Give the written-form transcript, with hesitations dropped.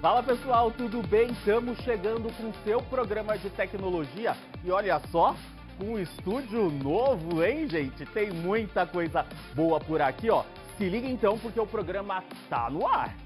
Fala pessoal, tudo bem? Estamos chegando com o seu programa de tecnologia e olha só, com um estúdio novo, hein gente? Tem muita coisa boa por aqui, ó. Se liga então porque o programa tá no ar.